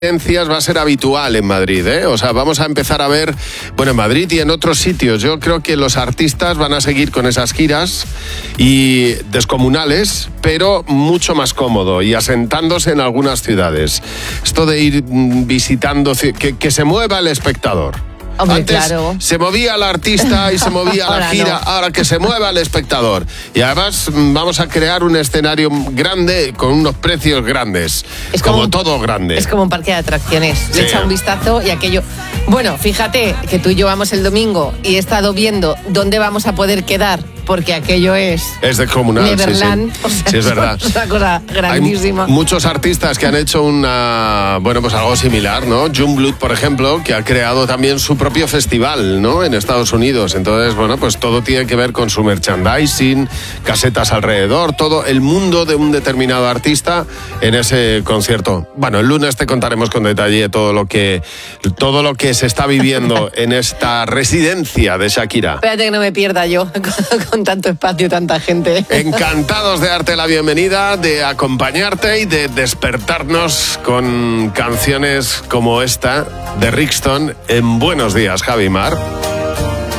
va a ser habitual en Madrid, ¿eh? O sea, vamos a empezar a ver, bueno, en Madrid y en otros sitios. Yo creo que los artistas van a seguir con esas giras y descomunales, pero mucho más cómodo y asentándose en algunas ciudades. Esto de ir visitando, que se mueva el espectador. Hombre, antes claro. Se movía el artista y se movía la gira, no. Ahora que se mueva el espectador. Y además vamos a crear un escenario grande con unos precios grandes, Es como todo grande. Es como un parque de atracciones. Sí. Le echa un vistazo y aquello... Bueno, fíjate que tú y yo vamos el domingo y he estado viendo dónde vamos a poder quedar, porque aquello es descomunal. Neverland. Sí. O sea, Sí, es verdad. Es una cosa grandísima. Hay muchos artistas que han hecho pues algo similar, ¿no? Jungblood, por ejemplo, que ha creado también su propio festival, ¿no? En Estados Unidos. Entonces, bueno, pues todo tiene que ver con su merchandising, casetas alrededor, todo el mundo de un determinado artista en ese concierto. Bueno, el lunes te contaremos con detalle todo lo que se está viviendo en esta residencia de Shakira. Espérate que no me pierda yo con tanto espacio y tanta gente. Encantados de darte la bienvenida, de acompañarte y de despertarnos con canciones como esta de Rixton en Buenos Días, Javi Mar.